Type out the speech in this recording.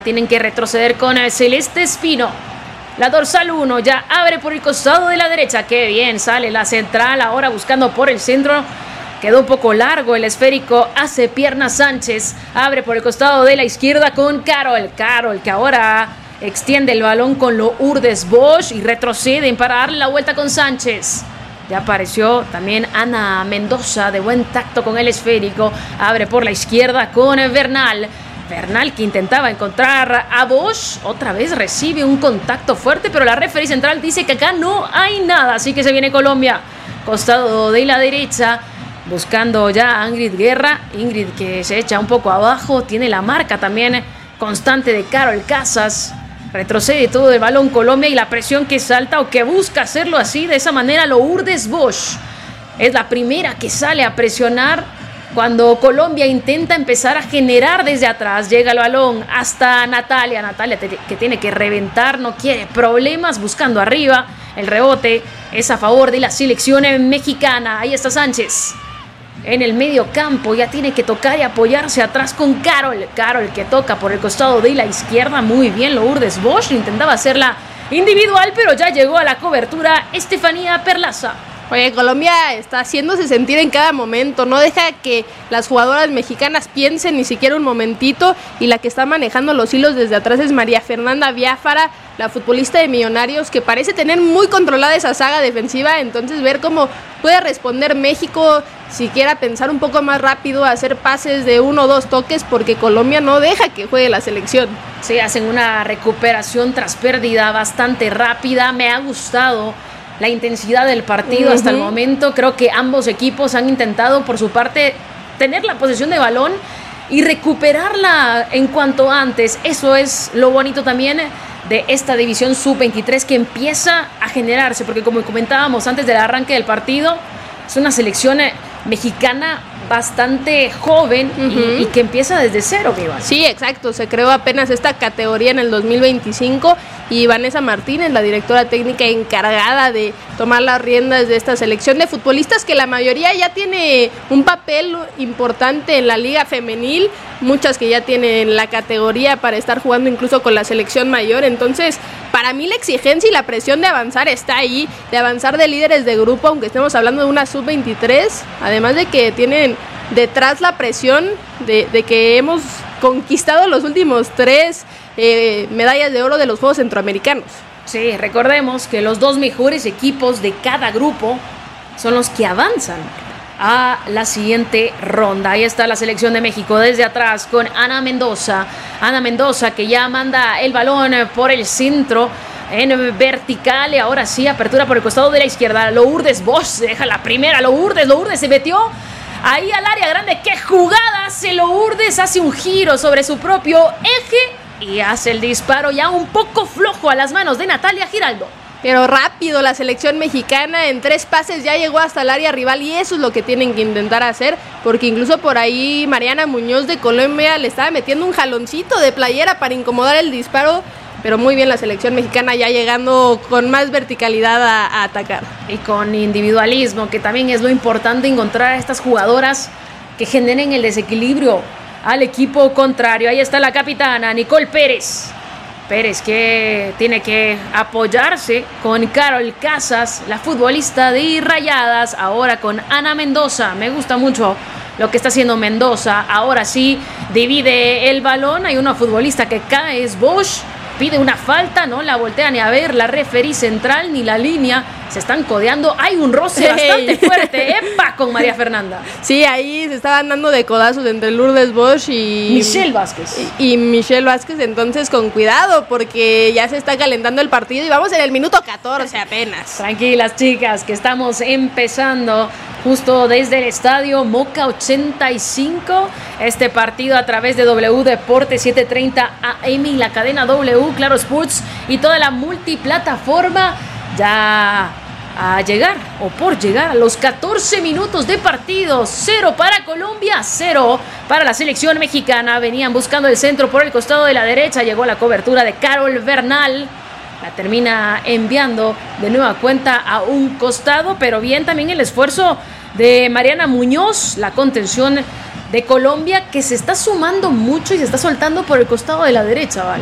Tienen que retroceder con Celeste Espino. La dorsal 1 ya abre por el costado de la derecha. Qué bien sale la central. Ahora buscando por el centro. Quedó un poco largo el esférico. Hace pierna Sánchez. Abre por el costado de la izquierda con Carol. Carol que ahora extiende el balón con Lourdes Bosch. Y retroceden para darle la vuelta con Sánchez. Ya apareció también Ana Mendoza de buen tacto con el esférico. Abre por la izquierda con Bernal. Bernal que intentaba encontrar a Bosch, otra vez recibe un contacto fuerte, pero la referee central dice que acá no hay nada, así que se viene Colombia. Costado de la derecha, buscando ya a Ingrid Guerra. Ingrid que se echa un poco abajo, tiene la marca también constante de Carol Casas. Retrocede todo el balón Colombia y la presión que salta o que busca hacerlo así, de esa manera Lourdes Bosch. Es la primera que sale a presionar. Cuando Colombia intenta empezar a generar desde atrás, llega el balón hasta Natalia. Natalia que tiene que reventar, no quiere problemas, buscando arriba. El rebote es a favor de la selección mexicana. Ahí está Sánchez. En el medio campo ya tiene que tocar y apoyarse atrás con Carol. Carol que toca por el costado de la izquierda. Muy bien Lourdes Bosch. Intentaba hacerla individual, pero ya llegó a la cobertura Estefanía Perlaza. Oye, Colombia está haciéndose sentir en cada momento, no deja que las jugadoras mexicanas piensen ni siquiera un momentito, y la que está manejando los hilos desde atrás es María Fernanda Biafara, la futbolista de Millonarios, que parece tener muy controlada esa saga defensiva. Entonces ver cómo puede responder México, siquiera pensar un poco más rápido, hacer pases de 1 o 2 toques, porque Colombia no deja que juegue la selección. Sí, hacen una recuperación tras pérdida bastante rápida. Me ha gustado la intensidad del partido hasta el momento. Creo que ambos equipos han intentado por su parte tener la posesión de balón y recuperarla en cuanto antes. Eso es lo bonito también de esta división sub-23 que empieza a generarse, porque como comentábamos antes del arranque del partido, es una selección mexicana bastante joven y que empieza desde cero, Viva. Sí, exacto, se creó apenas esta categoría en el 2025 y Vanessa Martínez, la directora técnica encargada de tomar las riendas de esta selección de futbolistas, que la mayoría ya tiene un papel importante en la liga femenil, muchas que ya tienen la categoría para estar jugando incluso con la selección mayor. Entonces, para mí la exigencia y la presión de avanzar está ahí, de avanzar de líderes de grupo, aunque estemos hablando de una sub-23, además de que tienen detrás la presión de que hemos conquistado los últimos 3 medallas de oro de los Juegos Centroamericanos. Sí, recordemos que los 2 mejores equipos de cada grupo son los que avanzan a la siguiente ronda. Ahí está la selección de México desde atrás con Ana Mendoza. Ana Mendoza que ya manda el balón por el centro en vertical, y ahora sí, apertura por el costado de la izquierda. Lourdes Bosch deja la primera. Lourdes se metió ahí al área grande. ¡Qué jugada hace Lourdes! Hace un giro sobre su propio eje y hace el disparo ya un poco flojo a las manos de Natalia Giraldo. Pero rápido la selección mexicana, en 3 pases ya llegó hasta el área rival, y eso es lo que tienen que intentar hacer, porque incluso por ahí Mariana Muñoz de Colombia le estaba metiendo un jaloncito de playera para incomodar el disparo. Pero muy bien la selección mexicana ya llegando con más verticalidad a atacar. Y con individualismo, que también es lo importante, encontrar a estas jugadoras que generen el desequilibrio al equipo contrario. Ahí está la capitana Nicole Pérez. Pérez que tiene que apoyarse con Carol Casas, la futbolista de Rayadas, ahora con Ana Mendoza. Me gusta mucho lo que está haciendo Mendoza. Ahora sí, divide el balón. Hay una futbolista que cae, es Bosch. Pide una falta, no la voltea ni a ver la referí central ni la línea. Se están codeando. Hay un roce bastante fuerte. ¡Epa! Con María Fernanda. Sí, ahí se estaban dando de codazos entre Lourdes Bosch y Michelle Vázquez. Y Michelle Vázquez. Entonces, con cuidado, porque ya se está calentando el partido y vamos en el minuto 14 apenas. Tranquilas, chicas, que estamos empezando justo desde el estadio Moca 85. Este partido a través de W Deportes 7:30 AM y la cadena W, Claro Sports y toda la multiplataforma, ya a llegar o por llegar a los 14 minutos de partido. 0 para Colombia, 0 para la selección mexicana. Venían buscando el centro por el costado de la derecha. Llegó la cobertura de Carol Bernal. La termina enviando de nueva cuenta a un costado, pero bien también el esfuerzo de Mariana Muñoz, la contención de Colombia que se está sumando mucho y se está soltando por el costado de la derecha, ¿vale?